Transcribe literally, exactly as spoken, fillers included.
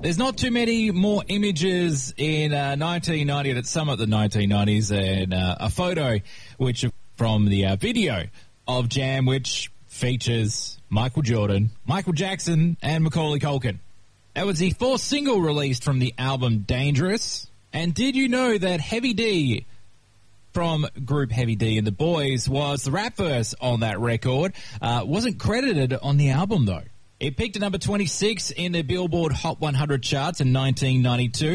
There's not too many more images in uh, nineteen ninety that sum up the nineteen nineties, and uh, a photo which from the uh, video of Jam, which features Michael Jordan, Michael Jackson, and Macaulay Culkin. That was the fourth single released from the album Dangerous. And did you know that Heavy D from group Heavy D and the Boys was the rap verse on that record? Uh, wasn't credited on the album, though. It peaked at number twenty-six in the Billboard Hot one hundred charts in nineteen ninety-two.